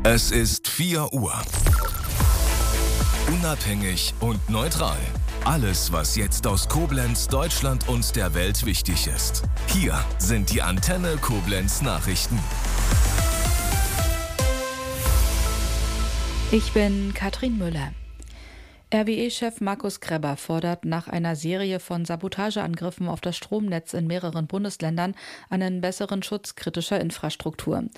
Es ist 4 Uhr. Unabhängig und neutral. Alles, was jetzt aus Koblenz, Deutschland und der Welt wichtig ist. Hier sind die Antenne Koblenz Nachrichten. Ich bin Katrin Müller. RWE-Chef Markus Gräber fordert nach einer Serie von Sabotageangriffen auf das Stromnetz in mehreren Bundesländern einen besseren Schutz kritischer Infrastruktur.